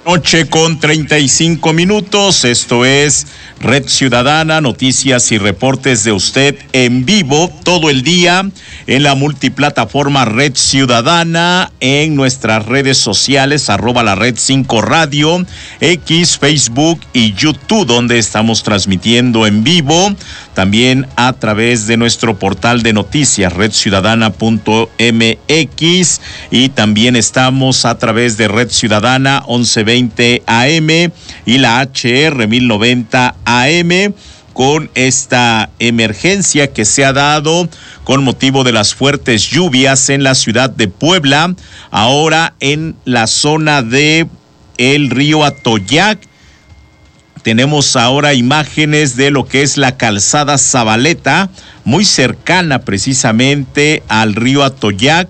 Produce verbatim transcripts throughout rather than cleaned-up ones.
Noche con treinta y cinco minutos, esto es Red Ciudadana, noticias y reportes de usted en vivo todo el día en la multiplataforma Red Ciudadana, en nuestras redes sociales, arroba la Red cinco Radio, X, Facebook y YouTube, donde estamos transmitiendo en vivo, también a través de nuestro portal de noticias, red ciudadana punto m x, y también estamos a través de Red Ciudadana once veinte A M y la H R mil noventa A M, con esta emergencia que se ha dado con motivo de las fuertes lluvias en la ciudad de Puebla, ahora en la zona de el río Atoyac. Tenemos ahora imágenes de lo que es la calzada Zabaleta, muy cercana precisamente al río Atoyac,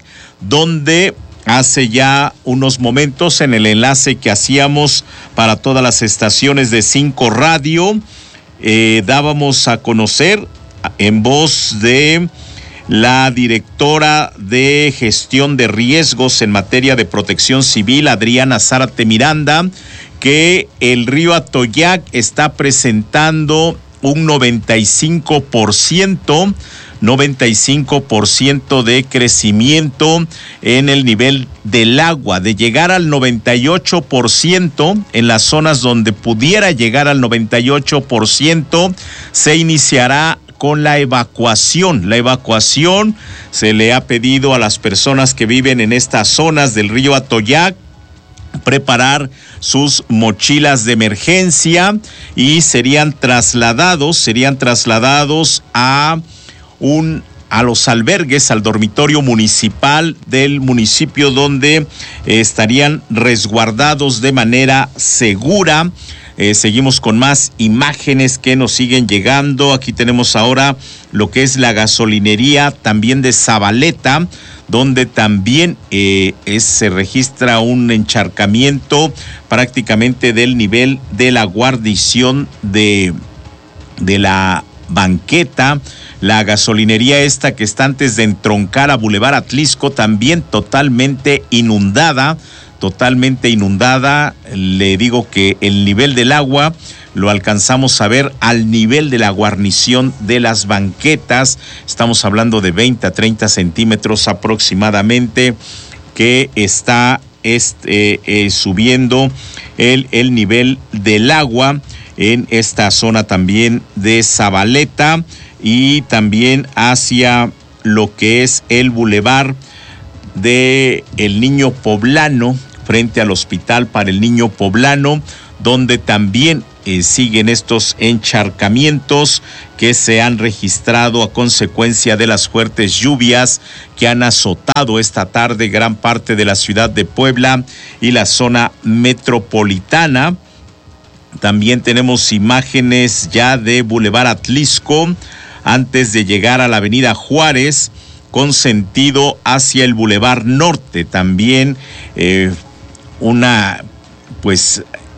donde hace ya unos momentos en el enlace que hacíamos para todas las estaciones de cinco Radio, eh, dábamos a conocer en voz de la directora de gestión de riesgos en materia de protección civil, Adriana Zárate Miranda, que el río Atoyac está presentando un noventa y cinco por ciento, noventa y cinco por ciento de crecimiento en el nivel del agua, de llegar al noventa y ocho por ciento en las zonas donde pudiera llegar al noventa y ocho por ciento, se iniciará con la evacuación. La evacuación se le ha pedido a las personas que viven en estas zonas del río Atoyac preparar sus mochilas de emergencia y serían trasladados, serían trasladados a un a los albergues, al dormitorio municipal del municipio, donde eh, estarían resguardados de manera segura. Eh, seguimos con más imágenes que nos siguen llegando. Aquí tenemos ahora lo que es la gasolinería también de Zabaleta, donde también eh, es, se registra un encharcamiento prácticamente del nivel de la guarnición de, de la banqueta. La gasolinería esta que está antes de entroncar a Boulevard Atlisco, también totalmente inundada, totalmente inundada. Le digo que el nivel del agua lo alcanzamos a ver al nivel de la guarnición de las banquetas. Estamos hablando de veinte a treinta centímetros aproximadamente que está este, eh, subiendo el, el nivel del agua en esta zona también de Zabaleta y también hacia lo que es el bulevar de el Niño Poblano, frente al Hospital para el Niño Poblano, donde también eh, siguen estos encharcamientos que se han registrado a consecuencia de las fuertes lluvias que han azotado esta tarde gran parte de la ciudad de Puebla y la zona metropolitana. También tenemos imágenes ya de Boulevard Atlisco antes de llegar a la avenida Juárez, con sentido hacia el Boulevard Norte. También eh, una, pues,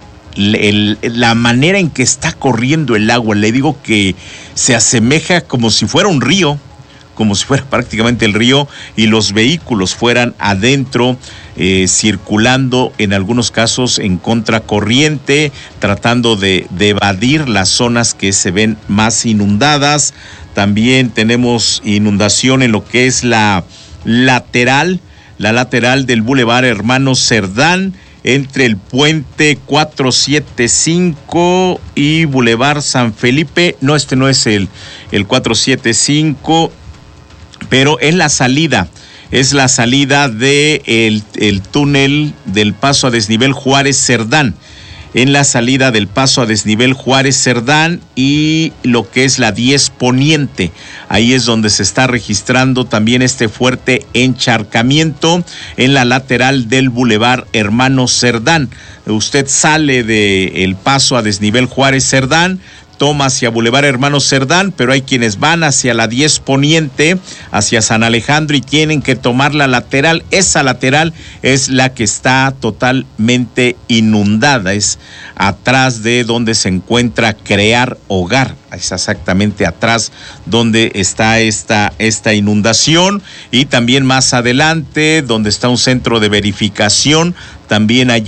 el, la manera en que está corriendo el agua, le digo que se asemeja como si fuera un río, como si fuera prácticamente el río, y los vehículos fueran adentro, eh, circulando en algunos casos en contracorriente, tratando de, de evadir las zonas que se ven más inundadas. También tenemos inundación en lo que es la lateral, la lateral del Boulevard Hermano Cerdán, entre el puente cuatrocientos setenta y cinco y Boulevard San Felipe. No, este no es el, el cuatrocientos setenta y cinco, pero es la salida, es la salida de el, el túnel del paso a desnivel Juárez Cerdán, en la salida del paso a desnivel Juárez Cerdán y lo que es la diez Poniente. Ahí es donde se está registrando también este fuerte encharcamiento en la lateral del Boulevard Hermano Cerdán. Usted sale del paso a desnivel Juárez Cerdán, toma hacia Boulevard Hermano Cerdán, pero hay quienes van hacia la diez Poniente, hacia San Alejandro, y tienen que tomar la lateral. Esa lateral es la que está totalmente inundada, es atrás de donde se encuentra Crear Hogar, es exactamente atrás donde está esta, esta inundación, y también más adelante donde está un centro de verificación, también allí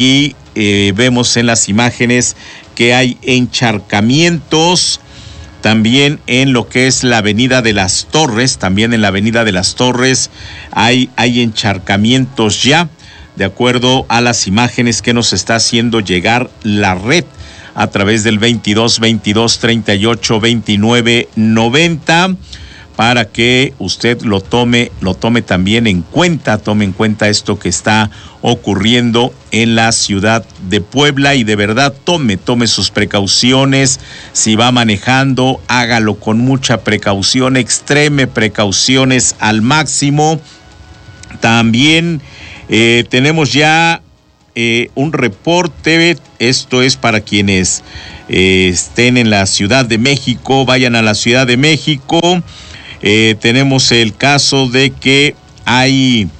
eh, vemos en las imágenes que hay encharcamientos. También en lo que es la avenida de las Torres, también en la avenida de las Torres hay, hay encharcamientos ya, de acuerdo a las imágenes que nos está haciendo llegar la red a través del veintidós veintidós treinta y ocho veintinueve noventa, para que usted lo tome, lo tome también en cuenta, tome en cuenta esto que está ocurriendo en la ciudad de Puebla y de verdad tome, tome sus precauciones. Si va manejando, hágalo con mucha precaución, extreme precauciones al máximo. También eh, tenemos ya eh, un reporte, esto es para quienes eh, estén en la Ciudad de México, vayan a la Ciudad de México. Eh, tenemos el caso de que hay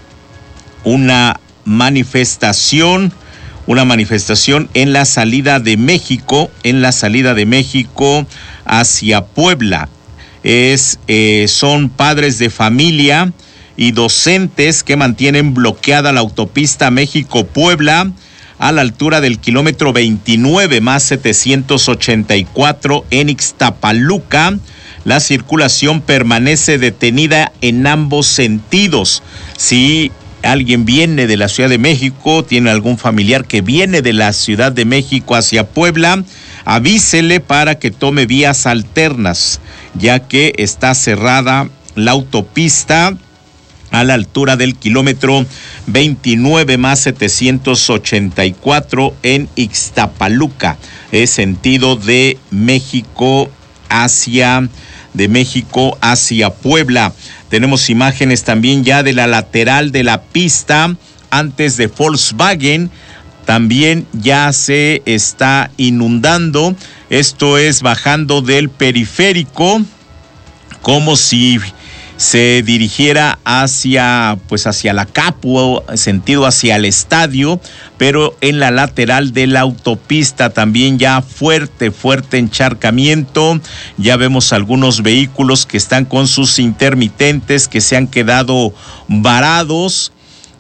una manifestación, una manifestación en la salida de México, en la salida de México hacia Puebla. Es, eh, son padres de familia y docentes que mantienen bloqueada la autopista México-Puebla a la altura del kilómetro veintinueve más setecientos ochenta y cuatro en Ixtapaluca. La circulación permanece detenida en ambos sentidos. Si alguien viene de la Ciudad de México, tiene algún familiar que viene de la Ciudad de México hacia Puebla, avísele para que tome vías alternas, ya que está cerrada la autopista a la altura del kilómetro veintinueve más setecientos ochenta y cuatro en Ixtapaluca, es sentido de México hacia de México hacia Puebla. Tenemos imágenes también ya de la lateral de la pista antes de Volkswagen, también ya se está inundando. Esto es bajando del periférico, como si se dirigiera hacia, pues hacia la Capu, sentido hacia el estadio, pero en la lateral de la autopista también ya fuerte, fuerte encharcamiento. Ya vemos algunos vehículos que están con sus intermitentes, que se han quedado varados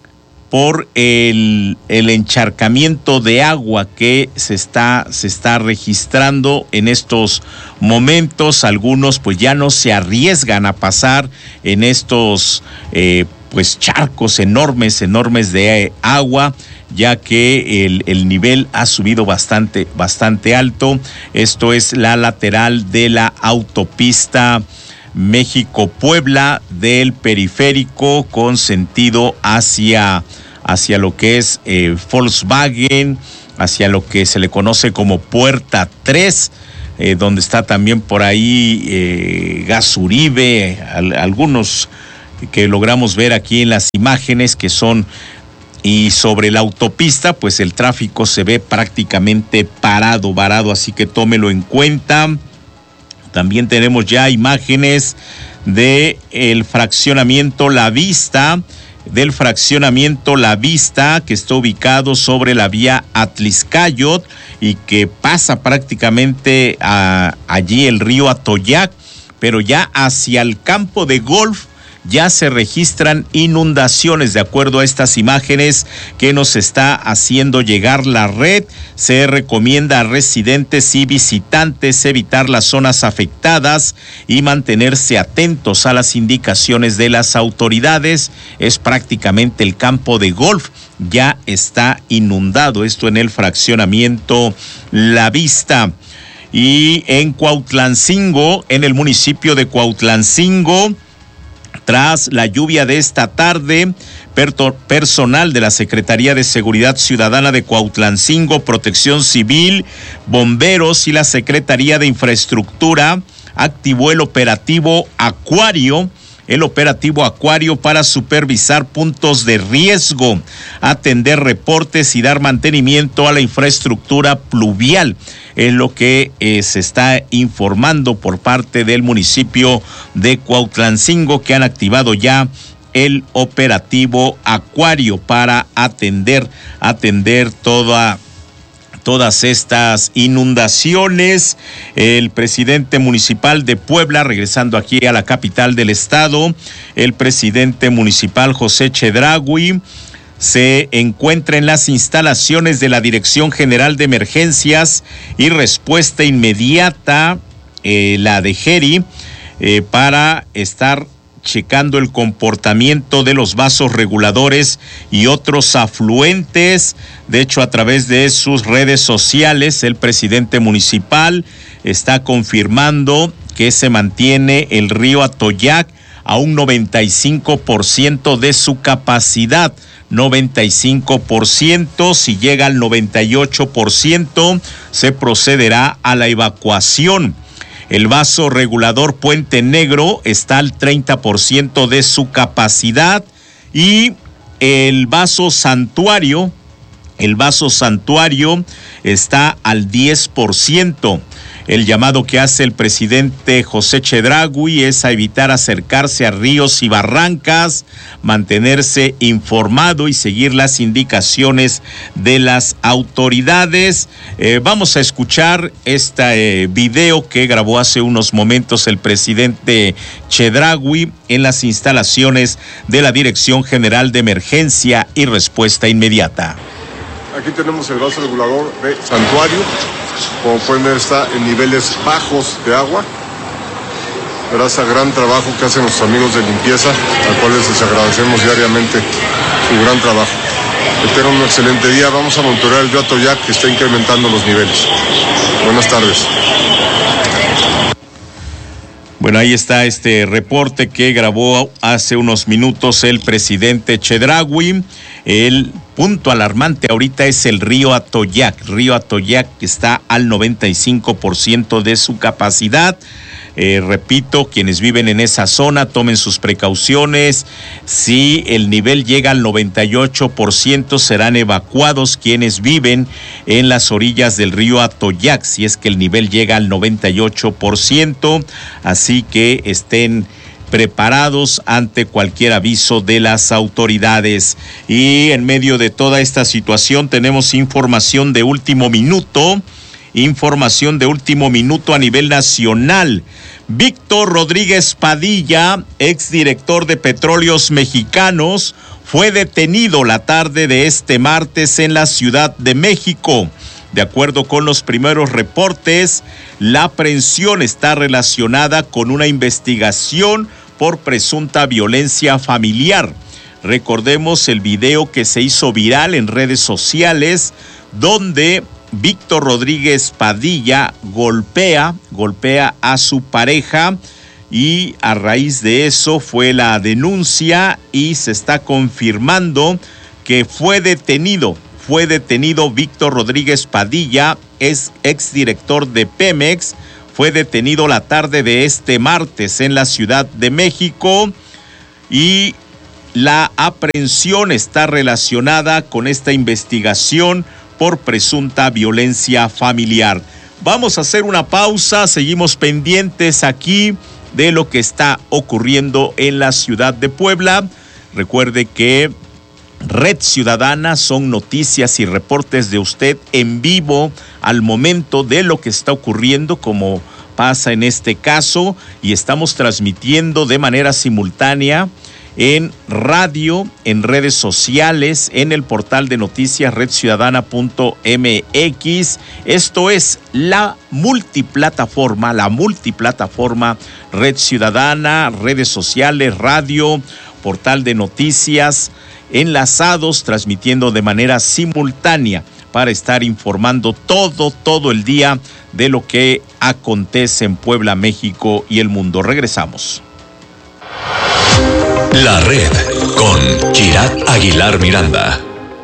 por el, el encharcamiento de agua que se está, se está registrando en estos momentos. Algunos pues ya no se arriesgan a pasar en estos eh, pues charcos enormes, enormes de eh, agua, ya que el, el nivel ha subido bastante, bastante alto. Esto es la lateral de la autopista México-Puebla del periférico con sentido hacia, hacia lo que es eh, Volkswagen, hacia lo que se le conoce como Puerta tres, eh, donde está también por ahí eh, Gasuribe, al, algunos que logramos ver aquí en las imágenes que son, y sobre la autopista pues el tráfico se ve prácticamente parado, varado, así que tómelo en cuenta. También tenemos ya imágenes de el fraccionamiento La Vista, del fraccionamiento La Vista, que está ubicado sobre la vía Atliscayot y que pasa prácticamente a, allí el río Atoyac, pero ya hacia el campo de golf ya se registran inundaciones. De acuerdo a estas imágenes que nos está haciendo llegar la red, se recomienda a residentes y visitantes evitar las zonas afectadas y mantenerse atentos a las indicaciones de las autoridades. Es prácticamente el campo de golf, ya está inundado, esto en el fraccionamiento La Vista. Y en Cuautlancingo, en el municipio de Cuautlancingo, tras la lluvia de esta tarde, personal de la Secretaría de Seguridad Ciudadana de Cuautlancingo, Protección Civil, bomberos y la Secretaría de Infraestructura activó el operativo Acuario, el operativo Acuario para supervisar puntos de riesgo, atender reportes y dar mantenimiento a la infraestructura pluvial. Es lo que eh, se está informando por parte del municipio de Cuautlancingo, que han activado ya el operativo Acuario para atender, atender toda todas estas inundaciones. El presidente municipal de Puebla, regresando aquí a la capital del estado, el presidente municipal José Chedraui se encuentra en las instalaciones de la Dirección General de Emergencias y Respuesta Inmediata, eh, la de Geri, eh, para estar checando el comportamiento de los vasos reguladores y otros afluentes. De hecho, a través de sus redes sociales, el presidente municipal está confirmando que se mantiene el río Atoyac a un noventa y cinco por ciento de su capacidad. noventa y cinco por ciento, si llega al noventa y ocho por ciento, se procederá a la evacuación. El vaso regulador Puente Negro está al treinta por ciento de su capacidad y el vaso Santuario, el vaso Santuario está al diez por ciento. El llamado que hace el presidente José Chedraui es a evitar acercarse a ríos y barrancas, mantenerse informado y seguir las indicaciones de las autoridades. Eh, vamos a escuchar este eh, video que grabó hace unos momentos el presidente Chedraui en las instalaciones de la Dirección General de Emergencia y Respuesta Inmediata. Aquí tenemos el vaso regulador de Santuario. Como pueden ver, está en niveles bajos de agua. Gracias al gran trabajo que hacen nuestros amigos de limpieza, a cuales les agradecemos diariamente su gran trabajo. Que tengan un excelente día. Vamos a monitorear el río Atoyac, que está incrementando los niveles. Buenas tardes. Bueno, ahí está este reporte que grabó hace unos minutos el presidente Chedraui. El punto alarmante ahorita es el río Atoyac. Río Atoyac que está al noventa y cinco por ciento de su capacidad. Eh, repito, quienes viven en esa zona tomen sus precauciones. Si el nivel llega al noventa y ocho por ciento, serán evacuados quienes viven en las orillas del río Atoyac, si es que el nivel llega al noventa y ocho por ciento. Así que estén preparados ante cualquier aviso de las autoridades. Y en medio de toda esta situación tenemos información de último minuto. Información de último minuto a nivel nacional. Víctor Rodríguez Padilla, exdirector de Petróleos Mexicanos, fue detenido la tarde de este martes en la Ciudad de México. De acuerdo con los primeros reportes, la aprehensión está relacionada con una investigación por presunta violencia familiar. Recordemos el video que se hizo viral en redes sociales, donde Víctor Rodríguez Padilla golpea, golpea a su pareja, y a raíz de eso fue la denuncia y se está confirmando que fue detenido, fue detenido Víctor Rodríguez Padilla, es exdirector de Pemex, fue detenido la tarde de este martes en la Ciudad de México y la aprehensión está relacionada con esta investigación por presunta violencia familiar. Vamos a hacer una pausa, seguimos pendientes aquí de lo que está ocurriendo en la ciudad de Puebla. Recuerde que Red Ciudadana son noticias y reportes de usted en vivo al momento de lo que está ocurriendo, como pasa en este caso, y estamos transmitiendo de manera simultánea en radio, en redes sociales, en el portal de noticias red ciudadana punto m x. Esto es la multiplataforma, la multiplataforma Red Ciudadana, redes sociales, radio, portal de noticias, enlazados, transmitiendo de manera simultánea para estar informando todo, todo el día de lo que acontece en Puebla, México y el mundo. Regresamos. La Red con Kirat Aguilar Miranda.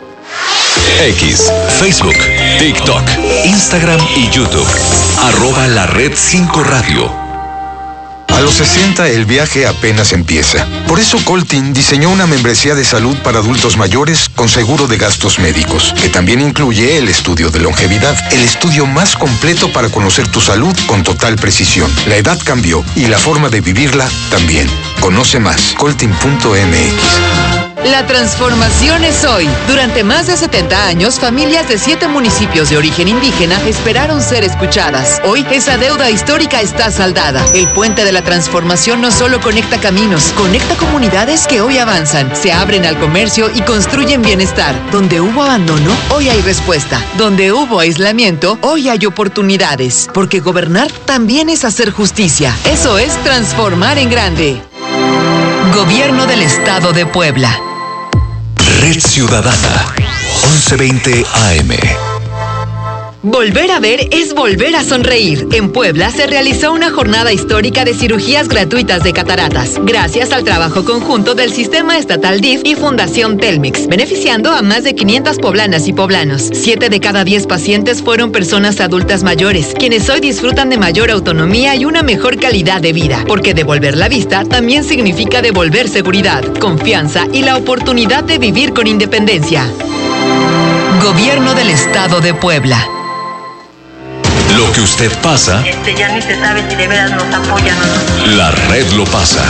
X, Facebook, TikTok, Instagram y YouTube. Arroba La Red cinco Radio. A los sesenta el viaje apenas empieza. Por eso Coltin diseñó una membresía de salud para adultos mayores con seguro de gastos médicos, que también incluye el estudio de longevidad, el estudio más completo para conocer tu salud con total precisión. La edad cambió y la forma de vivirla también. Conoce más, coltin punto m x. La transformación es hoy. Durante más de setenta años, familias de siete municipios de origen indígena esperaron ser escuchadas. Hoy, esa deuda histórica está saldada. El puente de la transformación no solo conecta caminos, conecta comunidades que hoy avanzan, se abren al comercio y construyen bienestar. Donde hubo abandono, hoy hay respuesta. Donde hubo aislamiento, hoy hay oportunidades. Porque gobernar también es hacer justicia. Eso es transformar en grande. Gobierno del Estado de Puebla. Red Ciudadana, once veinte A M. Volver a ver es volver a sonreír. En Puebla se realizó una jornada histórica de cirugías gratuitas de cataratas, gracias al trabajo conjunto del Sistema Estatal D I F y Fundación Telmex, beneficiando a más de quinientas poblanas y poblanos. Siete de cada diez pacientes fueron personas adultas mayores, quienes hoy disfrutan de mayor autonomía y una mejor calidad de vida, porque devolver la vista también significa devolver seguridad, confianza y la oportunidad de vivir con independencia. Gobierno del Estado de Puebla. Lo que usted pasa, Este, ya ni se sabe si de veras nos apoyan o no. la red lo pasa.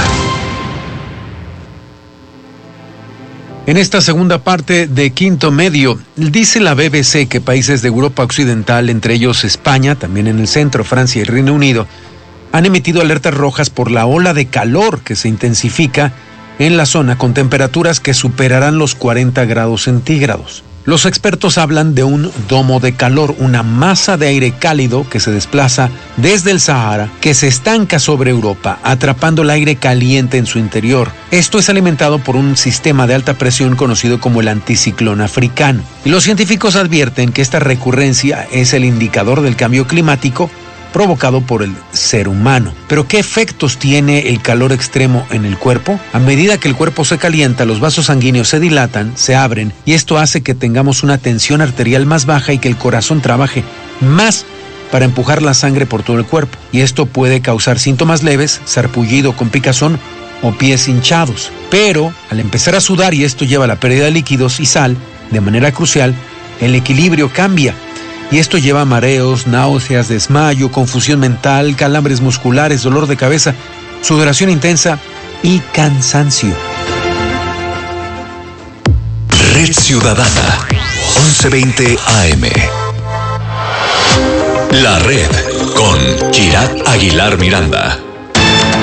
En esta segunda parte de Quinto Medio, dice la B B C que países de Europa Occidental, entre ellos España, también en el centro, Francia y Reino Unido, han emitido alertas rojas por la ola de calor que se intensifica en la zona con temperaturas que superarán los cuarenta grados centígrados. Los expertos hablan de un domo de calor, una masa de aire cálido que se desplaza desde el Sahara, que se estanca sobre Europa, atrapando el aire caliente en su interior. Esto es alimentado por un sistema de alta presión conocido como el anticiclón africano. Y los científicos advierten que esta recurrencia es el indicador del cambio climático provocado por el ser humano. Pero ¿qué efectos tiene el calor extremo en el cuerpo? A medida que el cuerpo se calienta, los vasos sanguíneos se dilatan, se abren, y esto hace que tengamos una tensión arterial más baja y que el corazón trabaje más para empujar la sangre por todo el cuerpo. Y esto puede causar síntomas leves, sarpullido con picazón o pies hinchados. Pero al empezar a sudar, y esto lleva a la pérdida de líquidos y sal, de manera crucial, el equilibrio cambia. Y esto lleva a mareos, náuseas, desmayo, confusión mental, calambres musculares, dolor de cabeza, sudoración intensa y cansancio. Red Ciudadana, once veinte A M. La red con Chirat Aguilar Miranda.